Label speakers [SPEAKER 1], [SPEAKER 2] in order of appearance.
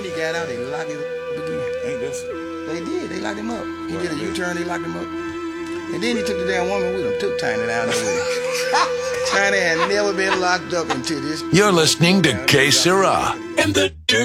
[SPEAKER 1] he got out, they locked him up again.
[SPEAKER 2] Ain't this?
[SPEAKER 1] They did. They locked him up. He
[SPEAKER 2] Wow,
[SPEAKER 1] did a
[SPEAKER 2] man.
[SPEAKER 1] U-turn. They locked him up. And then he took the damn woman with him. Took Tiny down there with him. Tiny had never been locked up until this.
[SPEAKER 3] You're listening to K Sarah and the